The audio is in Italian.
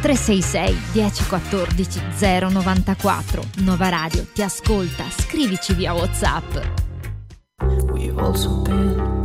366 1014 094. Nova Radio ti ascolta, scrivici via WhatsApp. We've also been